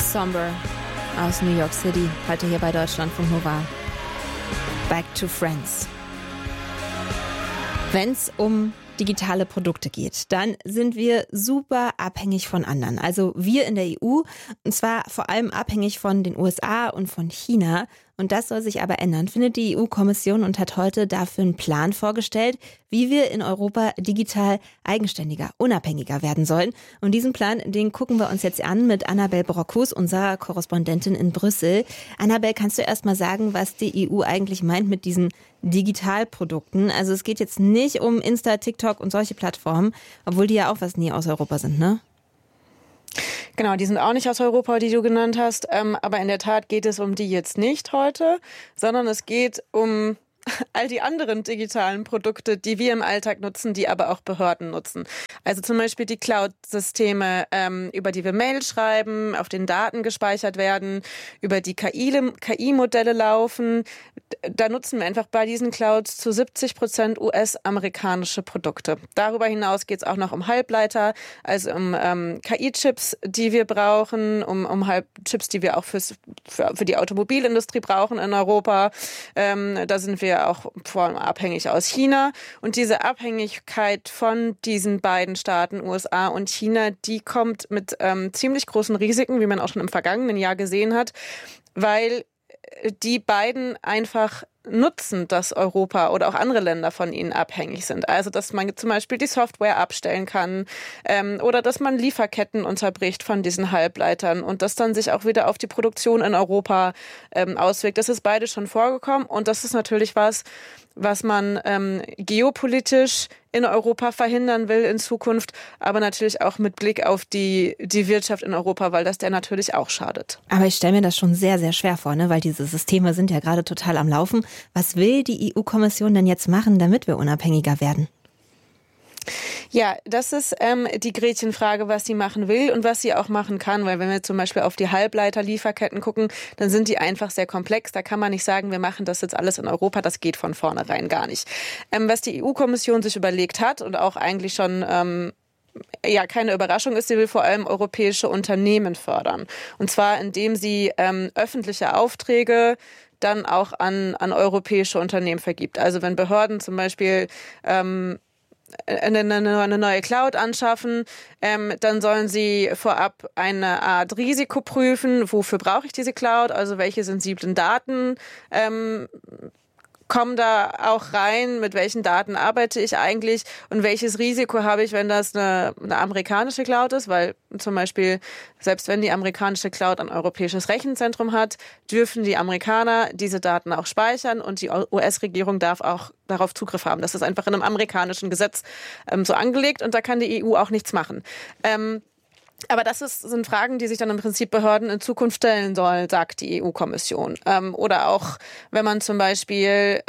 Somber aus New York City, heute hier bei Deutschlandfunk Nova. Back to Friends. Wenn es um digitale Produkte geht, dann sind wir super abhängig von anderen. Also wir in der EU, und zwar vor allem abhängig von den USA und von China. Und das soll sich aber ändern, findet die EU-Kommission und hat heute dafür einen Plan vorgestellt, wie wir in Europa digital eigenständiger, unabhängiger werden sollen. Und diesen Plan, den gucken wir uns jetzt an mit Annabel Brockhus, unserer Korrespondentin in Brüssel. Annabel, kannst du erst mal sagen, was die EU eigentlich meint mit diesen Digitalprodukten? Also es geht jetzt nicht um Insta, TikTok und solche Plattformen, obwohl die ja auch was nie aus Europa sind, ne? Genau, die sind auch nicht aus Europa, die du genannt hast. Aber in der Tat geht es um die jetzt nicht heute, sondern es geht um all die anderen digitalen Produkte, die wir im Alltag nutzen, die aber auch Behörden nutzen. Also zum Beispiel die Cloud-Systeme, über die wir Mail schreiben, auf denen Daten gespeichert werden, über die KI-Modelle laufen. Da nutzen wir einfach bei diesen Clouds zu 70% US-amerikanische Produkte. Darüber hinaus geht es auch noch um Halbleiter, also um KI-Chips, die wir brauchen, um Chips, die wir auch für die Automobilindustrie brauchen in Europa. Da sind wir auch vor allem abhängig aus China. Und diese Abhängigkeit von diesen beiden Staaten, USA und China, die kommt mit ziemlich großen Risiken, wie man auch schon im vergangenen Jahr gesehen hat, weil die beiden einfach nutzen, dass Europa oder auch andere Länder von ihnen abhängig sind. Also, dass man zum Beispiel die Software abstellen kann oder dass man Lieferketten unterbricht von diesen Halbleitern und das dann sich auch wieder auf die Produktion in Europa auswirkt. Das ist beides schon vorgekommen und das ist natürlich was man geopolitisch in Europa verhindern will in Zukunft, aber natürlich auch mit Blick auf die Wirtschaft in Europa, weil das der natürlich auch schadet. Aber ich stelle mir das schon sehr, sehr schwer vor, ne? Weil diese Systeme sind ja gerade total am Laufen. Was will die EU-Kommission denn jetzt machen, damit wir unabhängiger werden? Ja, das ist die Gretchenfrage, was sie machen will und was sie auch machen kann. Weil wenn wir zum Beispiel auf die Halbleiter-Lieferketten gucken, dann sind die einfach sehr komplex. Da kann man nicht sagen, wir machen das jetzt alles in Europa. Das geht von vornherein gar nicht. Was die EU-Kommission sich überlegt hat und auch eigentlich schon keine Überraschung ist, sie will vor allem europäische Unternehmen fördern. Und zwar, indem sie öffentliche Aufträge dann auch an europäische Unternehmen vergibt. Also wenn Behörden zum Beispiel eine neue Cloud anschaffen, dann sollen sie vorab eine Art Risiko prüfen. Wofür brauche ich diese Cloud? Also welche sensiblen Daten kommen da auch rein, mit welchen Daten arbeite ich eigentlich und welches Risiko habe ich, wenn das eine amerikanische Cloud ist, weil zum Beispiel, selbst wenn die amerikanische Cloud ein europäisches Rechenzentrum hat, dürfen die Amerikaner diese Daten auch speichern und die US-Regierung darf auch darauf Zugriff haben. Das ist einfach in einem amerikanischen Gesetz so angelegt und da kann die EU auch nichts machen. Aber das sind Fragen, die sich dann im Prinzip Behörden in Zukunft stellen sollen, sagt die EU-Kommission. Oder auch, wenn man zum Beispiel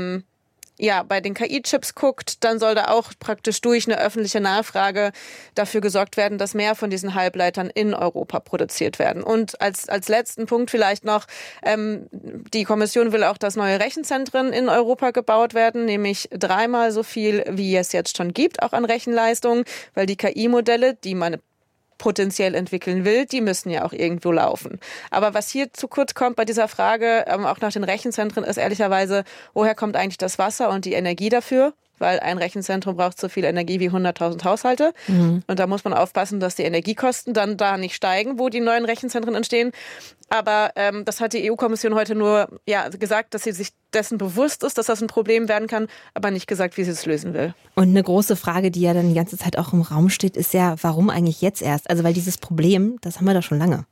bei den KI-Chips guckt, dann soll da auch praktisch durch eine öffentliche Nachfrage dafür gesorgt werden, dass mehr von diesen Halbleitern in Europa produziert werden. Und als letzten Punkt vielleicht noch, die Kommission will auch, dass neue Rechenzentren in Europa gebaut werden, nämlich 3-mal so viel, wie es jetzt schon gibt, auch an Rechenleistung, weil die KI-Modelle, die man potenziell entwickeln will, die müssen ja auch irgendwo laufen. Aber was hier zu kurz kommt bei dieser Frage, auch nach den Rechenzentren, ist ehrlicherweise, woher kommt eigentlich das Wasser und die Energie dafür? Weil ein Rechenzentrum braucht so viel Energie wie 100.000 Haushalte. Mhm. Und da muss man aufpassen, dass die Energiekosten dann da nicht steigen, wo die neuen Rechenzentren entstehen. Aber das hat die EU-Kommission heute nur gesagt, dass sie sich dessen bewusst ist, dass das ein Problem werden kann, aber nicht gesagt, wie sie es lösen will. Und eine große Frage, die ja dann die ganze Zeit auch im Raum steht, ist ja, warum eigentlich jetzt erst? Also weil dieses Problem, das haben wir doch schon lange.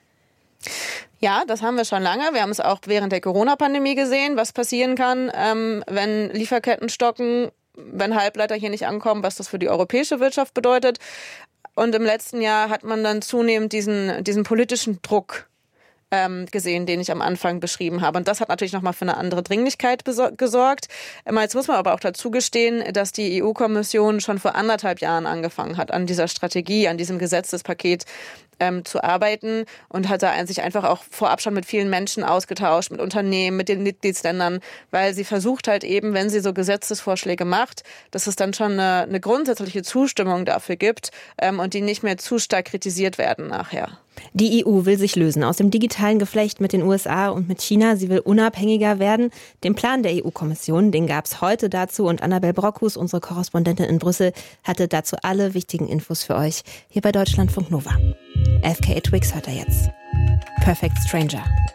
Ja, das haben wir schon lange. Wir haben es auch während der Corona-Pandemie gesehen, was passieren kann, wenn Lieferketten stocken, wenn Halbleiter hier nicht ankommen, was das für die europäische Wirtschaft bedeutet. Und im letzten Jahr hat man dann zunehmend diesen politischen Druck gesehen, den ich am Anfang beschrieben habe. Und das hat natürlich nochmal für eine andere Dringlichkeit gesorgt. Jetzt muss man aber auch dazu gestehen, dass die EU-Kommission schon vor 1,5 Jahren angefangen hat, an dieser Strategie, an diesem Gesetzespaket zu arbeiten und hat da sich einfach auch vorab schon mit vielen Menschen ausgetauscht, mit Unternehmen, mit den Mitgliedsländern, weil sie versucht halt eben, wenn sie so Gesetzesvorschläge macht, dass es dann schon eine grundsätzliche Zustimmung dafür gibt und die nicht mehr zu stark kritisiert werden nachher. Die EU will sich lösen aus dem digitalen Geflecht mit den USA und mit China. Sie will unabhängiger werden. Den Plan der EU-Kommission, den gab es heute dazu. Und Annabel Brockhus, unsere Korrespondentin in Brüssel, hatte dazu alle wichtigen Infos für euch hier bei Deutschlandfunk Nova. FKA Twigs hört er jetzt. Perfect Stranger.